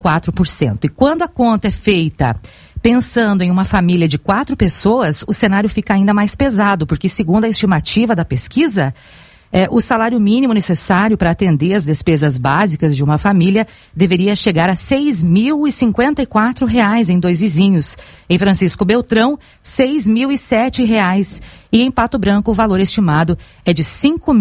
4%. E quando a conta é feita pensando em uma família de 4 pessoas, o cenário fica ainda mais pesado, porque segundo a estimativa da pesquisa, o salário mínimo necessário para atender as despesas básicas de uma família deveria chegar a R$ 6.054 em Dois Vizinhos. Em Francisco Beltrão, R$ 6.007. E em Pato Branco, o valor estimado é de R$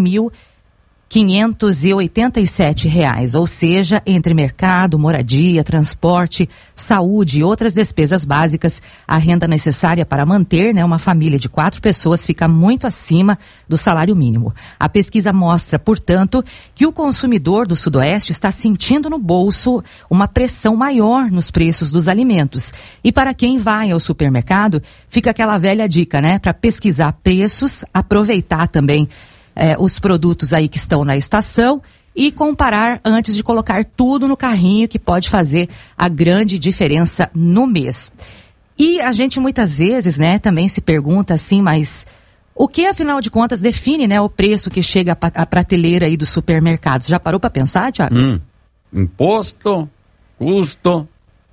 5.587, ou seja, entre mercado, moradia, transporte, saúde e outras despesas básicas, a renda necessária para manter, uma família de 4 pessoas fica muito acima do salário mínimo. A pesquisa mostra, portanto, que o consumidor do Sudoeste está sentindo no bolso uma pressão maior nos preços dos alimentos. E para quem vai ao supermercado, fica aquela velha dica, para pesquisar preços, aproveitar também os produtos aí que estão na estação e comparar antes de colocar tudo no carrinho, que pode fazer a grande diferença no mês. E a gente muitas vezes, também se pergunta assim, mas o que afinal de contas define, o preço que chega à prateleira aí dos supermercados? Já parou para pensar, Thiago? Imposto, custo.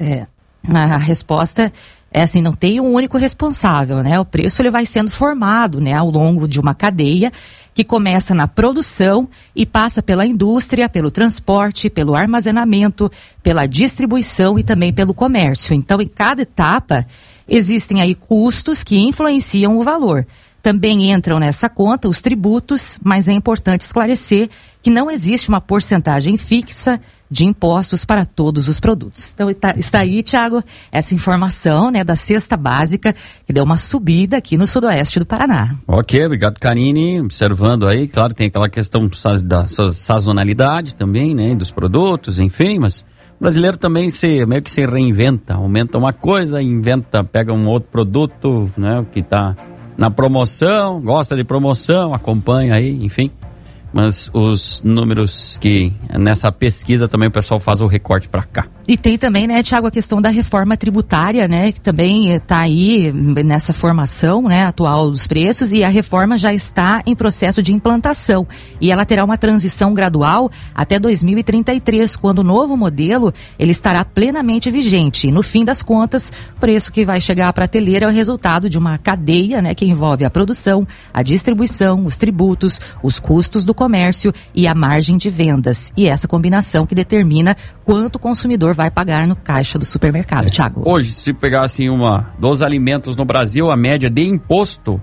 A resposta é assim, não tem um único responsável, O preço ele vai sendo formado, ao longo de uma cadeia que começa na produção e passa pela indústria, pelo transporte, pelo armazenamento, pela distribuição e também pelo comércio. Então, em cada etapa, existem aí custos que influenciam o valor. Também entram nessa conta os tributos, mas é importante esclarecer que não existe uma porcentagem fixa de impostos para todos os produtos. Então está aí, Thiago, essa informação da cesta básica que deu uma subida aqui no sudoeste do Paraná. Ok, obrigado, Karine. Observando aí, claro, tem aquela questão da sazonalidade também, dos produtos, enfim, mas o brasileiro também meio que se reinventa, aumenta uma coisa, pega um outro produto, que está na promoção, gosta de promoção, acompanha aí, enfim. Mas os números que nessa pesquisa também o pessoal faz o recorte para cá. E tem também, Thiago, a questão da reforma tributária, que também está aí nessa formação, atual dos preços, e a reforma já está em processo de implantação. E ela terá uma transição gradual até 2033, quando o novo modelo ele estará plenamente vigente. E no fim das contas, o preço que vai chegar à prateleira é o resultado de uma cadeia, que envolve a produção, a distribuição, os tributos, os custos do comércio e a margem de vendas. E essa combinação que determina quanto o consumidor vai pagar no caixa do supermercado, Thiago. Hoje, se pegar assim dos alimentos no Brasil, a média de imposto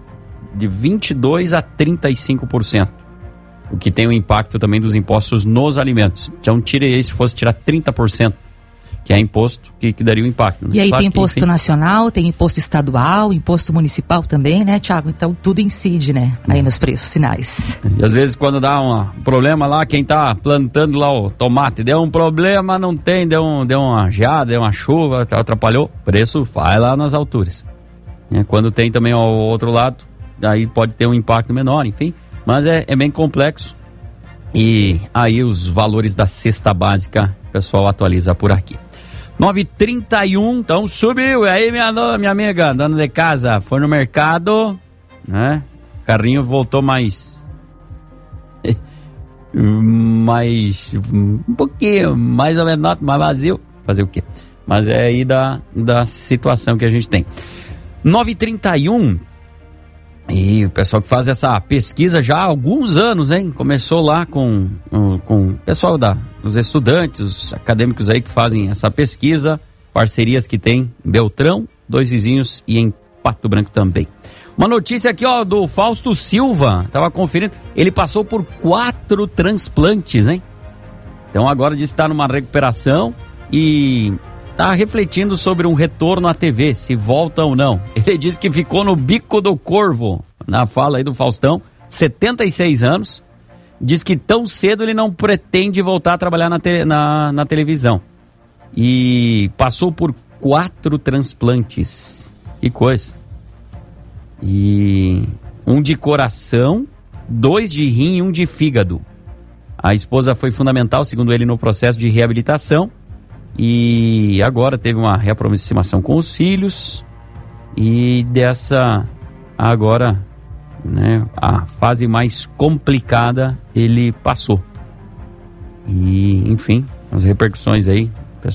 de 22% a 35%. O que tem o impacto também dos impostos nos alimentos. Então, se fosse tirar 30%, que é imposto, que daria o impacto. E aí claro, tem imposto nacional, tem imposto estadual, imposto municipal também, Thiago? Então tudo incide, aí nos preços finais. E às vezes quando dá um problema lá, quem tá plantando lá o tomate, deu um problema, não tem, deu uma geada, deu uma chuva, atrapalhou, o preço vai lá nas alturas. Quando tem também ao outro lado, aí pode ter um impacto menor, enfim. Mas é bem complexo. E aí os valores da cesta básica, o pessoal atualiza por aqui. 9h31, então subiu. E aí, minha amiga, dona de casa, foi no mercado, O carrinho voltou mais um pouquinho, mais ou menos, mais vazio. Fazer o quê? Mas é aí da situação que a gente tem. 9h31, e o pessoal que faz essa pesquisa já há alguns anos, Começou lá com o pessoal os estudantes, os acadêmicos aí que fazem essa pesquisa, parcerias que tem em Beltrão, Dois Vizinhos e em Pato Branco também. Uma notícia aqui, do Fausto Silva, tava conferindo, ele passou por 4 transplantes, Então agora diz que está numa recuperação e tá refletindo sobre um retorno à TV, se volta ou não. Ele disse que ficou no bico do corvo, na fala aí do Faustão, 76 anos, diz que tão cedo ele não pretende voltar a trabalhar na televisão. E passou por 4 transplantes, que coisa. E 1 de coração, 2 de rim e 1 de fígado. A esposa foi fundamental, segundo ele, no processo de reabilitação. E agora teve uma reaproximação com os filhos. E dessa, agora, a fase mais complicada ele passou. E, enfim, as repercussões aí